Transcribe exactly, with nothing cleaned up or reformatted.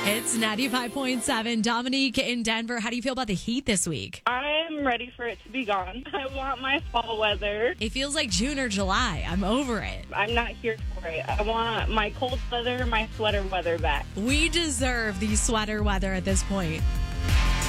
It's ninety-five point seven. Dominique in Denver. How do you feel about the heat this week? I'm ready for it to be gone. I want my fall weather. It feels like June or July. I'm over it. I'm not here for it. I want my cold weather, my sweater weather back. We deserve the sweater weather at this point.